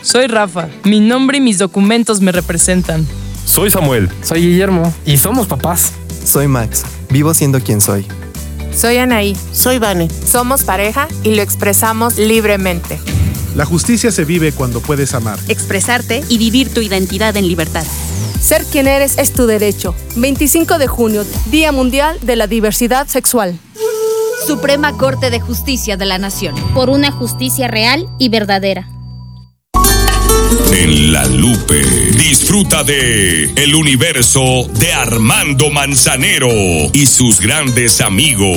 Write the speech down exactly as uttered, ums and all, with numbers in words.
Soy Rafa. Mi nombre y mis documentos me representan. Soy Samuel. Soy Guillermo. Y somos papás. Soy Max. Vivo siendo quien soy. Soy Anaí. Soy Vane. Somos pareja y lo expresamos libremente. La justicia se vive cuando puedes amar, expresarte y vivir tu identidad en libertad. Ser quien eres es tu derecho. veinticinco de junio, Día Mundial de la Diversidad Sexual. Suprema Corte de Justicia de la Nación. Por una justicia real y verdadera. En La Lupe, disfruta de El Universo de Armando Manzanero y sus grandes amigos.